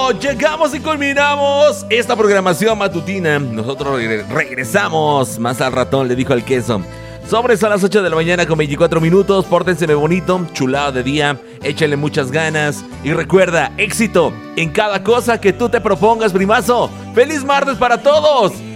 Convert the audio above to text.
Llegamos y culminamos esta programación matutina. Nosotros regresamos más al ratón, le dijo al queso. Sobres a las 8 de la mañana con 24 minutos. Pórtenseme bonito, chulado de día. Échenle muchas ganas. Y recuerda, éxito en cada cosa que tú te propongas, primazo. ¡Feliz martes para todos!